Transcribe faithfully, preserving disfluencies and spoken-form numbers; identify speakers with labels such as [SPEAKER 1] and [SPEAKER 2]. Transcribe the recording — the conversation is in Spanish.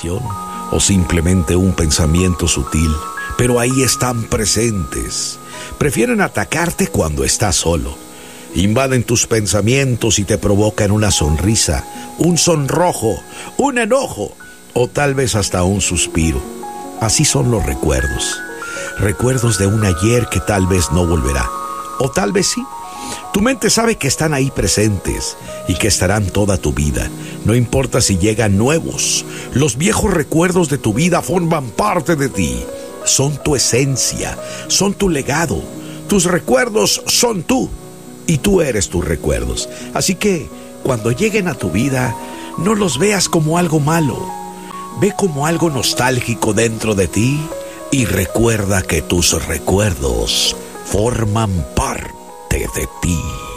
[SPEAKER 1] imaginación o simplemente un pensamiento sutil, pero ahí están presentes. Prefieren atacarte cuando estás solo. Invaden tus pensamientos y te provocan una sonrisa, un sonrojo, un enojo o tal vez hasta un suspiro. Así son los recuerdos. Recuerdos de un ayer que tal vez no volverá, o tal vez sí. Tu mente sabe que están ahí presentes y que estarán toda tu vida. No importa si llegan nuevos. Los viejos recuerdos de tu vida forman parte de ti. Son tu esencia, son tu legado. Tus recuerdos son tú y tú eres tus recuerdos. Así que cuando lleguen a tu vida, no los veas como algo malo. Ve como algo nostálgico dentro de ti y recuerda que tus recuerdos forman parte de ti.